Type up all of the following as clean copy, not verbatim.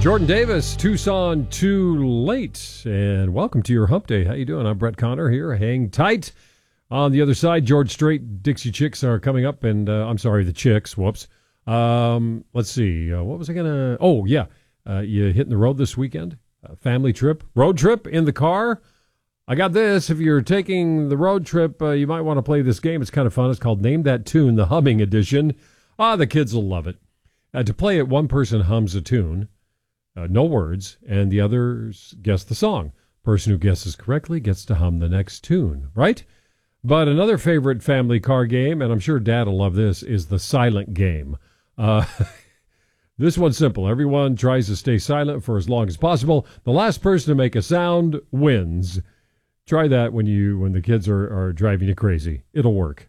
Jordan Davis, Tucson Too Late, and welcome to your Hump Day. How you doing? I'm Brett Connor here. Hang tight. On the other side, George Strait, Dixie Chicks are coming up, and I'm sorry, the Chicks. Whoops. Let's see. What was I gonna? Oh yeah, you hitting the road this weekend? Family trip, road trip in the car. I got this. If you're taking the road trip, you might want to play this game. It's kind of fun. It's called Name That Tune, the humming edition. The kids will love it. To play it, one person hums a tune. No words, and the others guess the song. Person who guesses correctly gets to hum the next tune, right? But another favorite family car game, and I'm sure Dad will love this, is the silent game. This one's simple. Everyone tries to stay silent for as long as possible. The last person to make a sound wins. Try that when the kids are driving you crazy. It'll work.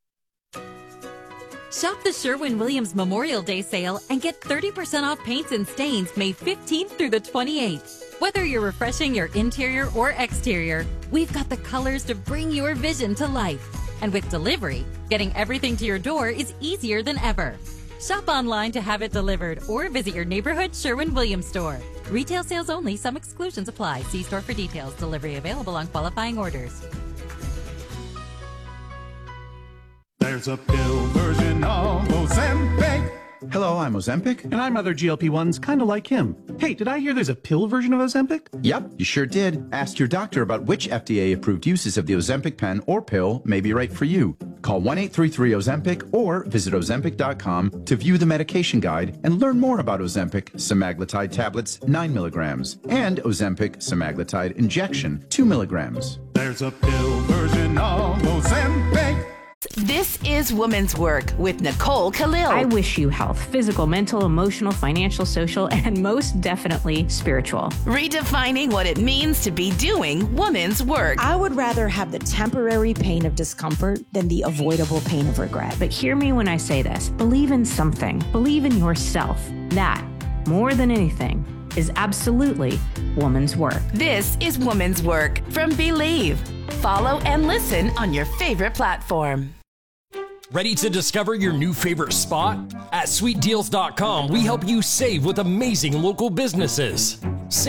Shop the Sherwin-Williams Memorial Day sale and get 30% off paints and stains May 15th through the 28th. Whether you're refreshing your interior or exterior, we've got the colors to bring your vision to life. And with delivery, getting everything to your door is easier than ever. Shop online to have it delivered or visit your neighborhood Sherwin-Williams store. Retail sales only. Some exclusions apply. See store for details. Delivery available on qualifying orders. There's a pill version of Ozempic. Hello, I'm Ozempic. And I'm other GLP-1s kind of like him. Hey, did I hear there's a pill version of Ozempic? Yep, you sure did. Ask your doctor about which FDA-approved uses of the Ozempic pen or pill may be right for you. Call 1-833-OZEMPIC or visit Ozempic.com to view the medication guide and learn more about Ozempic semaglutide tablets 9 milligrams and Ozempic semaglutide injection 2 milligrams. There's a pill version of Ozempic. This is Woman's Work with Nicole Khalil. I wish you health, physical, mental, emotional, financial, social, and most definitely spiritual. Redefining what it means to be doing woman's work. I would rather have the temporary pain of discomfort than the avoidable pain of regret. But hear me when I say this. Believe in something. Believe in yourself. That, more than anything, is absolutely woman's work. This is Woman's Work from Believe. Follow and listen on your favorite platform. Ready to discover your new favorite spot? At sweetdeals.com, we help you save with amazing local businesses.